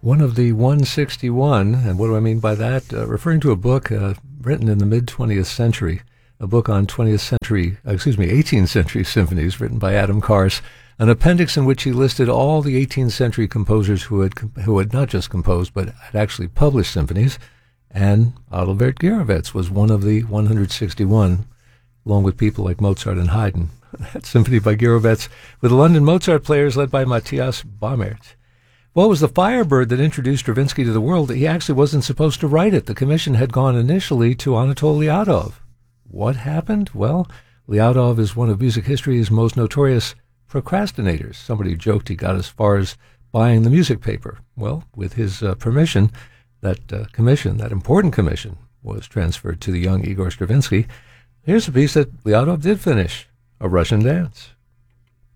One of the 161, and what do I mean by that? Referring to a book written in the mid-20th century, a book on 18th century symphonies written by Adam Kars, an appendix in which he listed all the 18th century composers who had not just composed but had actually published symphonies, and Adalbert Gurewitz was one of the 161, along with people like Mozart and Haydn. That symphony by Gurewitz with the London Mozart players led by Matthias Baumert. Well, it was the Firebird that introduced Stravinsky to the world. He actually wasn't supposed to write it. The commission had gone initially to Anatol Liadov. What happened? Well, Liadov is one of music history's most notorious procrastinators. Somebody joked he got as far as buying the music paper. Well, with his permission, that commission, that important commission, was transferred to the young Igor Stravinsky. Here's a piece that Liadov did finish, A Russian Dance.